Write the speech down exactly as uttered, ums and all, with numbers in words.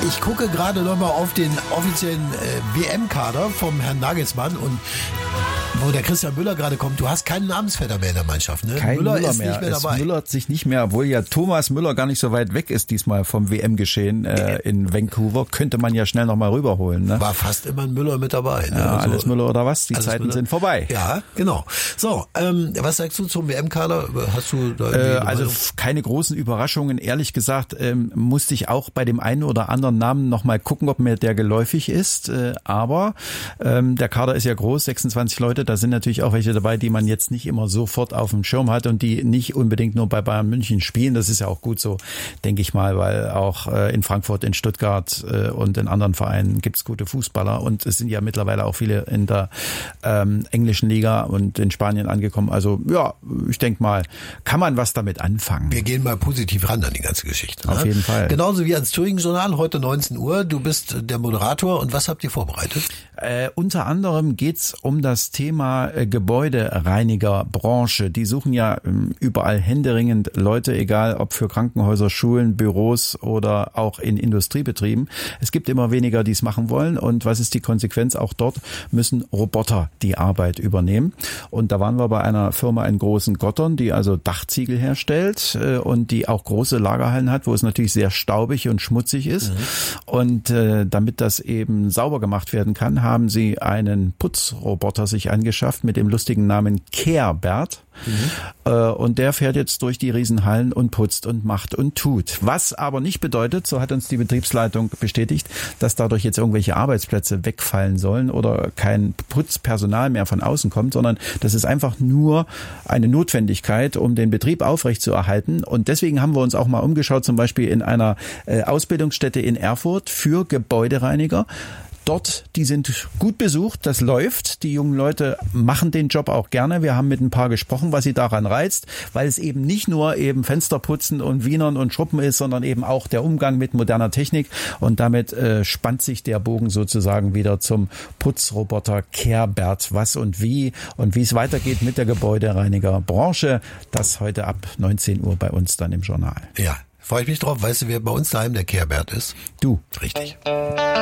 Ich gucke gerade nochmal auf den offiziellen äh, W M-Kader vom Herrn Nagelsmann und wo der Christian Müller gerade kommt, du hast keinen Namensvetter mehr in der Mannschaft, ne? Kein Müller, Müller ist mehr. nicht mehr es dabei. müllert sich nicht mehr, obwohl ja Thomas Müller gar nicht so weit weg ist diesmal vom W M-Geschehen äh, in Vancouver. Könnte man ja schnell nochmal rüberholen. Ne? War fast immer ein Müller mit dabei. Ne? Ja, also, alles Müller oder was? Die Zeiten Müller. sind vorbei. Ja, genau. So, ähm, was sagst du zum W M-Kader? Hast du da äh, Also keine großen Überraschungen. Ehrlich gesagt ähm, musste ich auch bei dem einen oder anderen Namen nochmal gucken, ob mir der geläufig ist. Äh, aber ähm, der Kader ist ja groß, sechsundzwanzig Leute. Da sind natürlich auch welche dabei, die man jetzt nicht immer sofort auf dem Schirm hat und die nicht unbedingt nur bei Bayern München spielen. Das ist ja auch gut so, denke ich mal, weil auch äh, in Frankfurt, in Stuttgart äh, und in anderen Vereinen gibt's gute Fußballer und es sind ja mittlerweile auch viele in der ähm, englischen Liga und in Spanien angekommen. Also ja, ich denke mal, kann man was damit anfangen. Wir gehen mal positiv ran an die ganze Geschichte. Auf ne? jeden Fall. Genauso wie ans Thüringen-Journal, heute neunzehn Uhr. Du bist der Moderator und was habt ihr vorbereitet? Äh, unter anderem geht's um das Thema äh, Gebäudereinigerbranche. Die suchen ja ähm, überall händeringend Leute, egal ob für Krankenhäuser, Schulen, Büros oder auch in Industriebetrieben. Es gibt immer weniger, die es machen wollen. Und was ist die Konsequenz? Auch dort müssen Roboter die Arbeit übernehmen. Und da waren wir bei einer Firma in Großen Gottern, die also Dachziegel herstellt äh, und die auch große Lagerhallen hat, wo es natürlich sehr staubig und schmutzig ist. Mhm. Und äh, damit das eben sauber gemacht werden kann, haben sie einen Putzroboter sich angeschafft mit dem lustigen Namen Care-Bert. Mhm. Und der fährt jetzt durch die Riesenhallen und putzt und macht und tut. Was aber nicht bedeutet, so hat uns die Betriebsleitung bestätigt, dass dadurch jetzt irgendwelche Arbeitsplätze wegfallen sollen oder kein Putzpersonal mehr von außen kommt, sondern das ist einfach nur eine Notwendigkeit, um den Betrieb aufrechtzuerhalten. Und deswegen haben wir uns auch mal umgeschaut, zum Beispiel in einer Ausbildungsstätte in Erfurt für Gebäudereiniger. Dort, die sind gut besucht, das läuft. Die jungen Leute machen den Job auch gerne. Wir haben mit ein paar gesprochen, was sie daran reizt, weil es eben nicht nur eben Fensterputzen und Wienern und Schruppen ist, sondern eben auch der Umgang mit moderner Technik. Und damit äh, spannt sich der Bogen sozusagen wieder zum Putzroboter Care-Bert. Was und wie und wie es weitergeht mit der Gebäudereinigerbranche, das heute ab neunzehn Uhr bei uns dann im Journal. Ja, freue ich mich drauf. Weißt du, wer bei uns daheim der Care-Bert ist? Du. Richtig.